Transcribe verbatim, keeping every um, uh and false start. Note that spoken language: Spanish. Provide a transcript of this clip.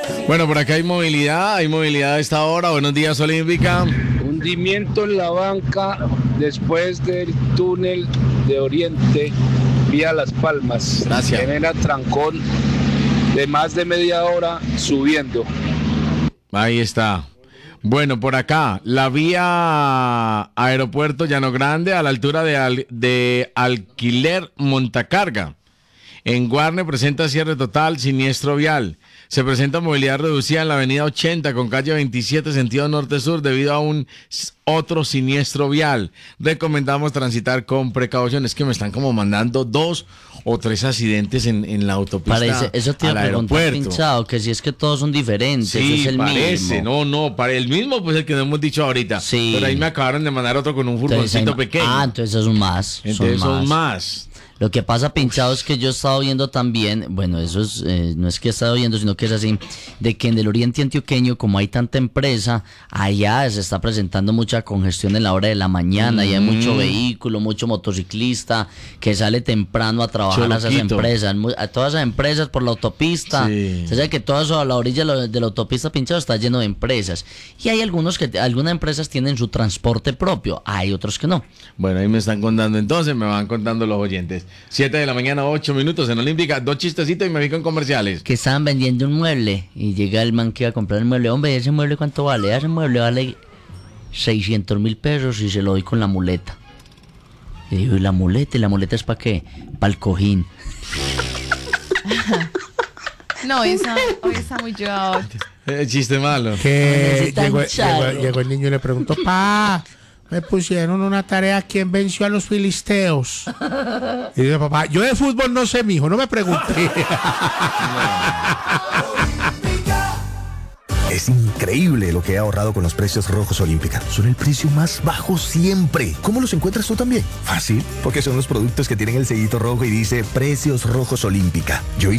Bueno, por acá hay movilidad, hay movilidad a esta hora. Buenos días, Olímpica. Hundimiento en la banca después del túnel de Oriente vía Las Palmas. Gracias. Genera trancón de más de media hora subiendo. Ahí está. Bueno, por acá, la vía Aeropuerto Llano Grande a la altura de, al- de Alquiler Montacarga. En Guarne presenta cierre total, siniestro vial. Se presenta movilidad reducida en la avenida ochenta con calle veintisiete sentido norte-sur debido a un s- otro siniestro vial. Recomendamos transitar con precaución. Es que me están como mandando dos o tres accidentes en, en la autopista Parece, eso te iba al a preguntar, aeropuerto. Pinchado, que si es que todos son diferentes, Sí, es el parece, mismo. no, no, para el mismo pues el que no hemos dicho ahorita. Sí. Pero ahí me acabaron de mandar otro con un Entonces, furgoncito hay- pequeño. Ah, entonces esos son más. Entonces son son más. más. Lo que pasa, Pinchado, es que yo he estado viendo también, bueno, eso es, eh, no es que he estado viendo, sino que es así, de que en el oriente antioqueño, como hay tanta empresa, allá se está presentando mucha congestión en la hora de la mañana, y hay mucho vehículo, mucho motociclista que sale temprano a trabajar a esas Choloquito. empresas, mu- a todas esas empresas por la autopista. Sí. Se sabe que todo eso a la orilla de la, de la autopista, Pinchado, está lleno de empresas. Y hay algunos que, algunas empresas tienen su transporte propio, hay otros que no. Bueno, ahí me están contando entonces, me van contando los oyentes. Siete de la mañana, ocho minutos en Olímpica, dos chistecitos y me fico en comerciales. Que estaban vendiendo un mueble y llega el man que iba a comprar el mueble. Hombre, ¿ese mueble cuánto vale? Ese mueble vale seiscientos mil pesos y se lo doy con la muleta. Y digo, ¿y la muleta? ¿Y la muleta es para qué? Para el cojín. No, hoy está, hoy está muy llevado. Eh, chiste malo. Que Necesitan llegó, charro. llegó- llegó el niño y le preguntó, pa, me pusieron una tarea, ¿quién venció a los filisteos? Y dice, papá, yo de fútbol no sé, mijo, no me pregunté. Es increíble lo que he ahorrado con los precios rojos Olímpica. Son el precio más bajo siempre. ¿Cómo los encuentras tú también? Fácil, porque son los productos que tienen el sellito rojo y dice Precios Rojos Olímpica. Yo